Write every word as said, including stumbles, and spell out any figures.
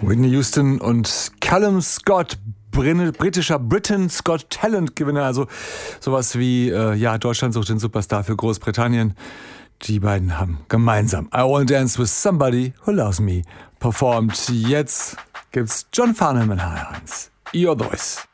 Whitney Houston und Callum Scott, britischer Britain's Got Talent Gewinner, also sowas wie äh, ja, Deutschland sucht den Superstar für Großbritannien. Die beiden haben gemeinsam I Wanna Dance With Somebody Who Loves Me performt. Jetzt gibt's John Farnham in H R eins. Your Voice.